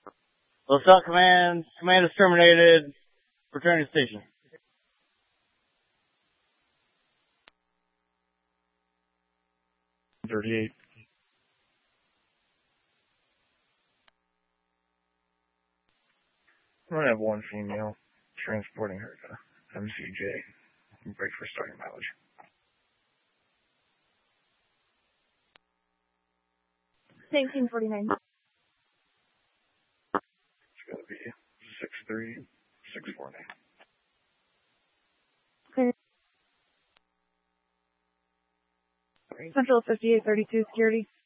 LaSalle Command is terminated. Returning to station. $38. I'm going to have one female transporting her to MCJ. Break for starting mileage. Station 49. It's going to be 63649. Central 5832 security.